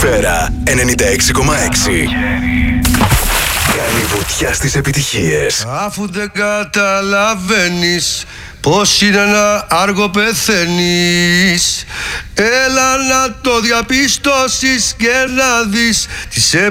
Ατμόσφαιρα 96,6. Καλή βουτιά στις επιτυχίες. Αφού δεν καταλαβαίνεις πως είναι να άργο πεθαίνεις, έλα να το διαπιστώσεις και να δεις τι σε